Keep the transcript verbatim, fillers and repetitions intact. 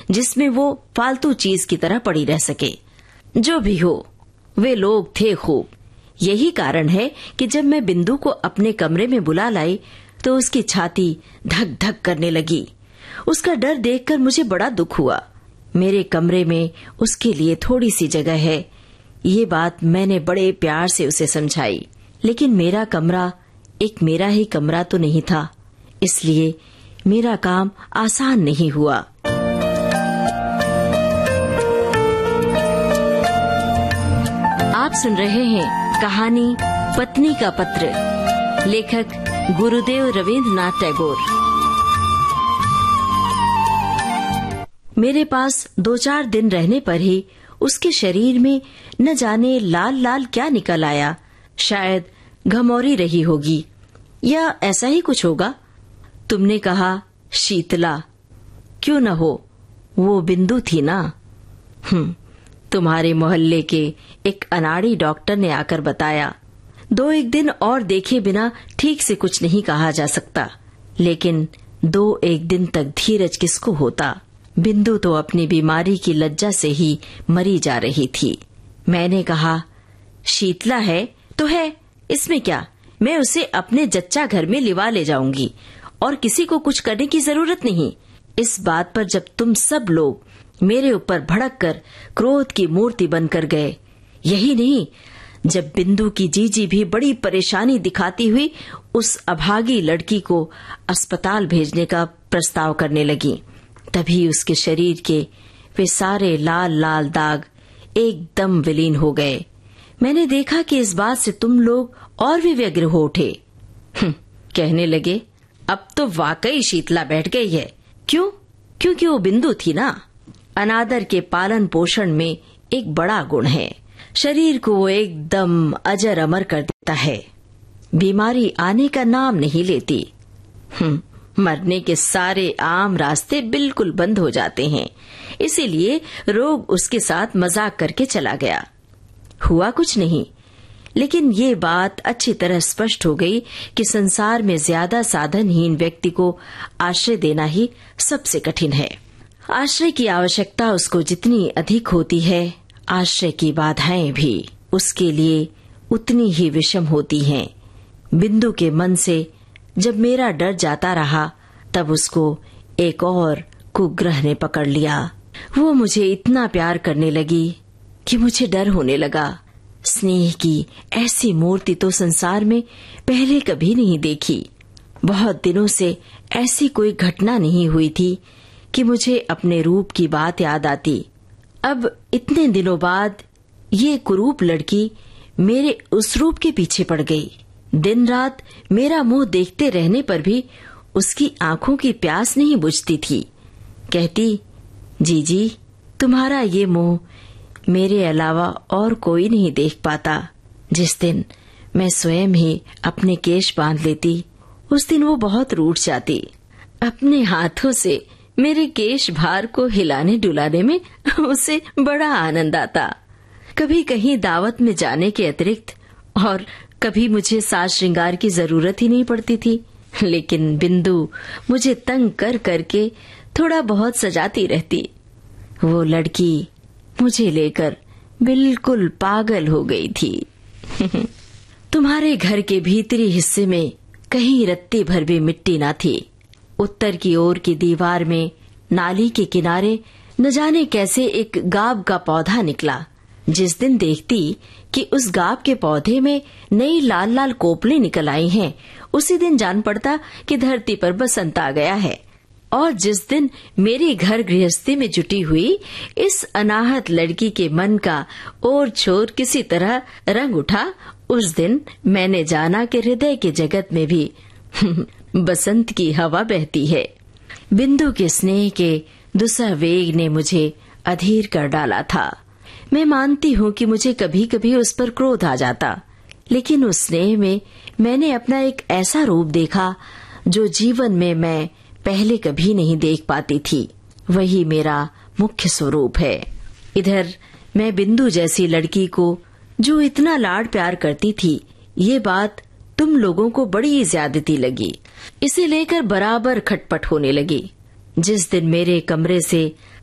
जिसमें वो फालतू चीज की तरह पड़ी रह सके। जो भी हो, वे लोग थे खूब। यही कारण है कि जब मैं बिंदु को अपने कमरे में बुला लाई तो उसकी छाती धक धक करने लगी। उसका डर देखकर मुझे बड़ा दुख हुआ। मेरे कमरे में उसके लिए थोड़ी सी जगह है, ये बात मैंने बड़े प्यार से उसे समझाई। लेकिन मेरा कमरा एक मेरा ही कमरा तो नहीं था, इसलिए मेरा काम आसान नहीं हुआ। आप सुन रहे हैं कहानी पत्नी का पत्र, लेखक गुरुदेव रवींद्रनाथ टैगोर। मेरे पास दो चार दिन रहने पर ही उसके शरीर में न जाने लाल लाल क्या निकल आया। शायद घमौरी रही होगी या ऐसा ही कुछ होगा। तुमने कहा शीतला, क्यों न हो, वो बिंदु थी ना। हम्म तुम्हारे मोहल्ले के एक अनाड़ी डॉक्टर ने आकर बताया। दो एक दिन और देखे बिना ठीक से कुछ नहीं कहा जा सकता, लेकिन दो एक दिन तक धीरज किसको होता। बिंदु तो अपनी बीमारी की लज्जा से ही मरी जा रही थी। मैंने कहा शीतला है तो है, इसमें क्या, मैं उसे अपने जच्चा घर में लिवा ले जाऊंगी और किसी को कुछ करने की जरूरत नहीं। इस बात पर जब तुम सब लोग मेरे ऊपर भड़क कर क्रोध की मूर्ति बनकर गए, यही नहीं, जब बिंदु की जीजी भी बड़ी परेशानी दिखाती हुई उस अभागी लड़की को अस्पताल भेजने का प्रस्ताव करने लगी, तभी उसके शरीर के वे सारे लाल लाल दाग एकदम विलीन हो गए। मैंने देखा कि इस बात से तुम लोग और भी व्यग्र हो उठे। कहने लगे, अब तो वाकई शीतला बैठ गई है। क्यों? क्योंकि वो बिंदु थी ना। अनादर के पालन पोषण में एक बड़ा गुण है, शरीर को वो एकदम अजर अमर कर देता है। बीमारी आने का नाम नहीं लेती। हम्म मरने के सारे आम रास्ते बिल्कुल बंद हो जाते हैं, इसीलिए रोग उसके साथ मजाक करके चला गया। हुआ कुछ नहीं, लेकिन ये बात अच्छी तरह स्पष्ट हो गई कि संसार में ज्यादा साधनहीन व्यक्ति को आश्रय देना ही सबसे कठिन है। आश्रय की आवश्यकता उसको जितनी अधिक होती है, आश्रय की बाधाएं भी उसके लिए उतनी ही विषम होती हैं। बिंदु के मन से जब मेरा डर जाता रहा, तब उसको एक और कुग्रह ने पकड़ लिया। वो मुझे इतना प्यार करने लगी कि मुझे डर होने लगा। स्नेह की ऐसी मूर्ति तो संसार में पहले कभी नहीं देखी। बहुत दिनों से ऐसी कोई घटना नहीं हुई थी कि मुझे अपने रूप की बात याद आती। अब इतने दिनों बाद ये कुरूप लड़की मेरे उस रूप के पीछे पड़ गई। दिन रात मेरा मुंह देखते रहने पर भी उसकी आंखों की प्यास नहीं बुझती थी। कहती, जीजी, तुम्हारा ये मुंह मेरे अलावा और कोई नहीं देख पाता। जिस दिन मैं स्वयं ही अपने केश बांध लेती, उस दिन वो बहुत रूठ जाती। अपने हाथों से मेरे केश भार को हिलाने डुलाने में उसे बड़ा आनंद आता। कभी कहीं दावत में जाने के अतिरिक्त और कभी मुझे साज श्रृंगार की जरूरत ही नहीं पड़ती थी, लेकिन बिंदु मुझे तंग कर करके थोड़ा बहुत सजाती रहती। वो लड़की मुझे लेकर बिल्कुल पागल हो गई थी। तुम्हारे घर के भीतरी हिस्से में कहीं रत्ती भर भी मिट्टी न थी। उत्तर की ओर की दीवार में नाली के किनारे न जाने कैसे एक गाब का पौधा निकला। जिस दिन देखती कि उस गाब के पौधे में नई लाल लाल कोपले निकल आई हैं, उसी दिन जान पड़ता कि धरती पर बसंत आ गया है। और जिस दिन मेरी घर गृहस्थी में जुटी हुई इस अनाहत लड़की के मन का ओर छोर किसी तरह रंग उठा, उस दिन मैंने जाना कि हृदय के जगत में भी बसंत की हवा बहती है। बिंदु के स्नेह के दुसह वेग ने मुझे अधीर कर डाला था। मैं मानती हूँ कि मुझे कभी कभी उस पर क्रोध आ जाता, लेकिन उस स्नेह में मैंने अपना एक ऐसा रूप देखा जो जीवन में मैं पहले कभी नहीं देख पाती थी। वही मेरा मुख्य स्वरूप है। इधर मैं बिंदु जैसी लड़की को जो इतना लाड प्यार करती थी, ये बात तुम लोगों को बड़ी ज्यादती लगी। इसे लेकर बराबर खटपट होने लगी। जिस दिन मेरे कमरे से